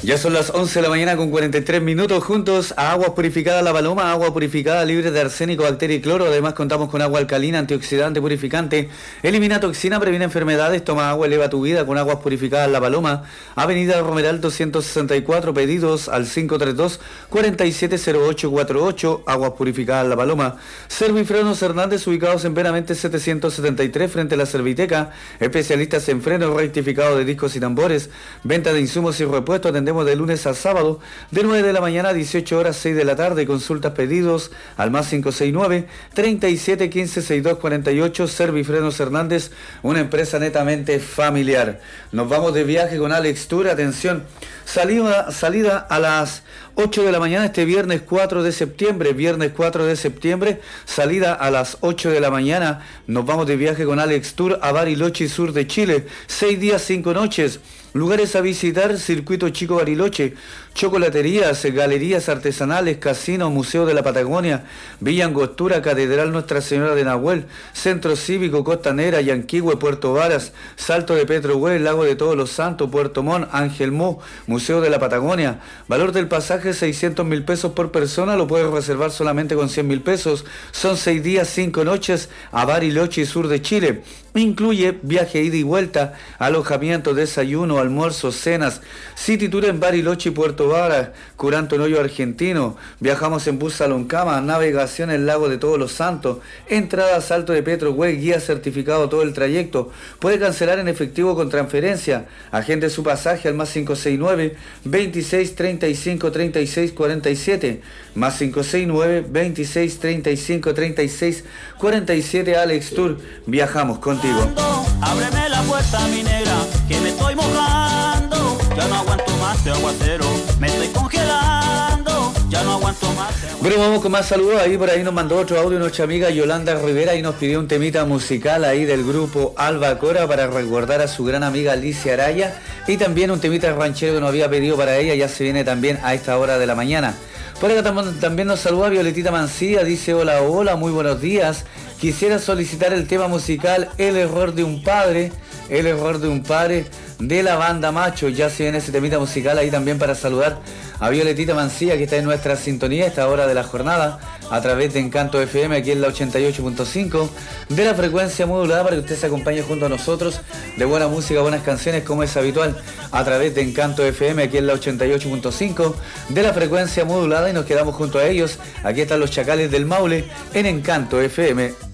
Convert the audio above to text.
Ya son las 11 de la mañana con 43 minutos juntos a Aguas Purificadas La Paloma, agua purificada libre de arsénico, bacteria y cloro. Además contamos con agua alcalina, antioxidante, purificante, elimina toxina, previene enfermedades, toma agua, eleva tu vida con Aguas Purificadas La Paloma. Avenida Romeral 264, pedidos al 532-470848, Aguas Purificadas La Paloma. Servifrenos Hernández, ubicados en Veramente 773 frente a la Serviteca, especialistas en frenos, rectificado de discos y tambores, venta de insumos y repuestos. Atendemos de lunes a sábado, de 9 de la mañana a 18 horas, 6 de la tarde. Consultas, pedidos al más 569-3715-6248. Servifrenos Hernández, una empresa netamente familiar. Nos vamos de viaje con Alex Tour. Atención, salida a las 8 de la mañana este viernes 4 de septiembre. Viernes 4 de septiembre, salida a las 8 de la mañana. Nos vamos de viaje con Alex Tour a Bariloche, sur de Chile. 6 días, 5 noches. Lugares a visitar: Circuito Chico Bariloche, chocolaterías, galerías artesanales, casino, Museo de la Patagonia, Villa Angostura, Catedral Nuestra Señora de Nahuel, Centro Cívico, Costanera, Yanquihue, Puerto Varas, Salto de Petrohue, Lago de Todos los Santos, Puerto Montt, Ángel Mo, Museo de la Patagonia. Valor del pasaje 600.000 pesos por persona, lo puedes reservar solamente con 100.000 pesos. Son 6 días, 5 noches a Bariloche, sur de Chile. Incluye viaje ida y vuelta, alojamiento, desayuno, almuerzo, cenas. City Tour en Bariloche y Puerto Varas, Curanto Noyo argentino. Viajamos en bus Saloncama, navegación en el Lago de Todos los Santos, entrada a Salto de Petrohue, guía certificado todo el trayecto. Puede cancelar en efectivo con transferencia. Agende su pasaje al más 569-2635-3647, más 569-2635-3647. Alex Tour, viajamos contigo. Ábreme la puerta, mi negra, que me estoy mojando. Ya no aguanto más de aguacero, me estoy congelando. Ya no aguanto más de aguacero. Bueno, vamos con más saludos. Ahí por ahí nos mandó otro audio nuestra amiga Yolanda Rivera y nos pidió un temita musical ahí del grupo Alba Cora para recordar a su gran amiga Alicia Araya, y también un temita ranchero que nos había pedido para ella. Ya se viene también a esta hora de la mañana. Por acá también nos saluda Violetita Mancía, dice: hola, hola, muy buenos días. Quisiera solicitar el tema musical El error de un padre, El error de un padre, de la banda Macho. Ya se viene ese temita musical ahí también para saludar a Violetita Mancía, que está en nuestra sintonía a esta hora de la jornada a través de Encanto FM, aquí en la 88.5 de la frecuencia modulada, para que usted se acompañe junto a nosotros de buena música, buenas canciones, como es habitual, a través de Encanto FM, aquí en la 88.5 de la frecuencia modulada, y nos quedamos junto a ellos. Aquí están los Chacales del Maule en Encanto FM.